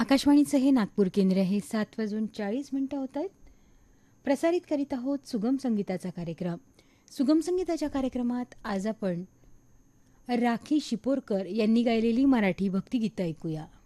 आकाशवाणीचं हे नागपूर केंद्र हे 7:40 होत आहेत. प्रसारित करीत आहोत सुगम संगीताचा कार्यक्रम. सुगम संगीताच्या कार्यक्रमात आज आपण राखी शिपोरकर यांनी गायलेली मराठी भक्तिगीतं ऐकूया.